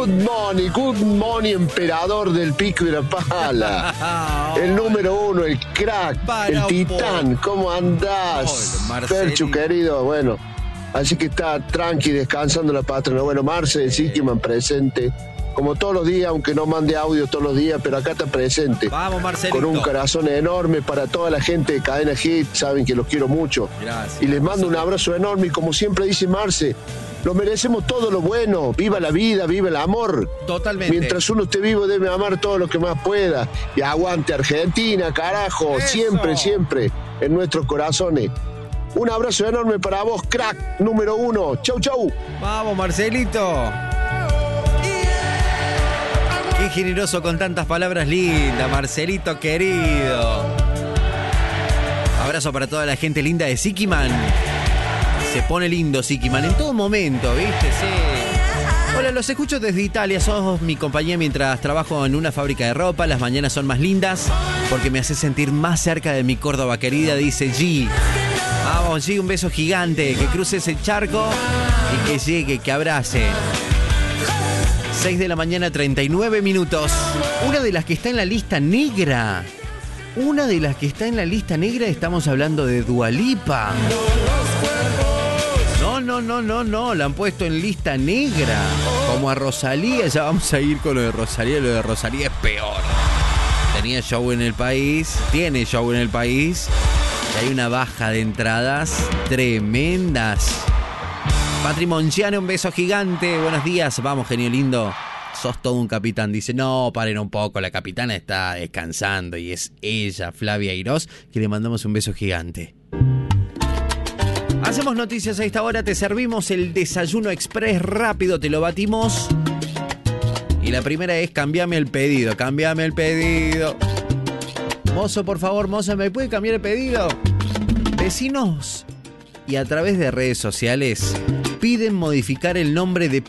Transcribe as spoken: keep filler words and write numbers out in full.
good morning, good morning, emperador del pico y la pala. El número uno, el crack, Para el un titán. ¿Cómo andás? Hola, Marcelito. Perchu, querido, bueno. Así que está tranqui, descansando la patrona. Bueno, Marce de Sikiman presente. Como todos los días, aunque no mande audio todos los días, pero acá está presente. Vamos, Marcelito. Con un corazón enorme para toda la gente de Cadena Hit. Saben que los quiero mucho. Gracias. Y les mando un abrazo enorme. Y como siempre dice Marce, lo merecemos todo lo bueno. Viva la vida, viva el amor. Totalmente. Mientras uno esté vivo debe amar todo lo que más pueda. Y aguante Argentina, carajo. Eso. Siempre, siempre en nuestros corazones. Un abrazo enorme para vos, crack número uno. Chau, chau. Vamos, Marcelito. Qué generoso con tantas palabras lindas, Marcelito querido. Abrazo para toda la gente linda de Sikiman. Se pone lindo Sikiman en todo momento, ¿viste? Sí. Hola, los escucho desde Italia. Sos mi compañía mientras trabajo en una fábrica de ropa. Las mañanas son más lindas porque me hace sentir más cerca de mi Córdoba querida, dice G. Vamos, G, un beso gigante. Que cruce ese charco y que llegue, que abrace. seis de la mañana, treinta y nueve minutos. Una de las que está en la lista negra. Una de las que está en la lista negra, estamos hablando de Dua Lipa. No, no, no, no, no. La han puesto en lista negra. Como a Rosalía. Ya vamos a ir con lo de Rosalía. Lo de Rosalía es peor. Tenía show en el país. Tiene show en el país. Y hay una baja de entradas tremendas. Patrimonciano, un beso gigante. Buenos días. Vamos, genio lindo. Sos todo un capitán. Dice, no, paren un poco. La capitana está descansando. Y es ella, Flavia Irós, que le mandamos un beso gigante. Hacemos noticias a esta hora. Te servimos el desayuno express rápido. Te lo batimos. Y la primera es cambiame el pedido. Cambiame el pedido. Mozo, por favor, moza, ¿me puede cambiar el pedido? Vecinos y a través de redes sociales piden modificar el nombre de